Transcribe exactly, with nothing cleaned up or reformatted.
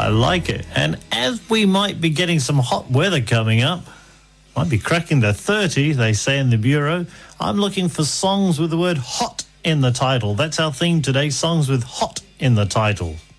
I like it. And as we might be getting some hot weather coming up, might be cracking the thirty, they say in the Bureau, I'm looking for songs with the word hot in the title. That's our theme today, songs with hot in the title.